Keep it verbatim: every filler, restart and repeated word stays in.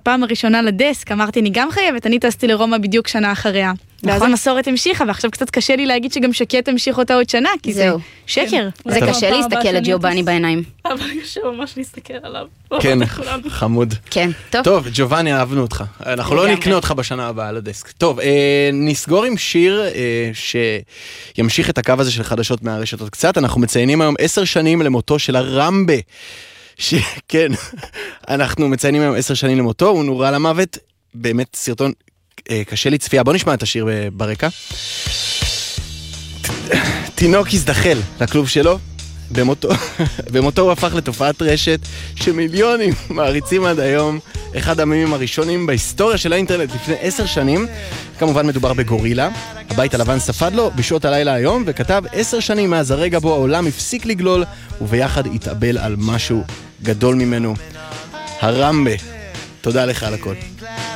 בפעם הראשונה לדסק, אמרתי, אני גם חייבת, אני טסתי לרומא בדיוק שנה אחריה. ואז המסורת המשיכה, ועכשיו קצת קשה לי להגיד שגם שקט המשיך אותה עוד שנה, כי זה שקר. זה קשה להסתכל לג'ובאני בעיניים. אבל קשה ממש להסתכל עליו. כן, חמוד. כן, טוב. טוב, ג'ובאני, אהבנו אותך. אנחנו לא נקנה אותך בשנה הבאה לדסק. טוב, נסגור עם שיר שימשיך את הקו הזה של חדשות מהרשתות קצת. אנחנו מציינים היום עשר שנים למותו של הרמבה. כן, אנחנו מציינים היום עשר שנים למותו, הוא נורה למוות, באמת סרטון קשה לי צפייה. בוא נשמע את השיר ברקע. תינוק הזדחל לכלוב שלו, במותו, במותו הוא הפך לתופעת רשת שמיליונים מעריצים עד היום, אחד המימים הראשונים בהיסטוריה של האינטרנט לפני עשר שנים. כמובן מדובר בגורילה. הבית הלבן ספד לו בשעות הלילה היום וכתב עשר שנים מאז הרגע בו העולם הפסיק לגלול וביחד התאבל על משהו גדול ממנו. הרמבה, תודה לך על הכל.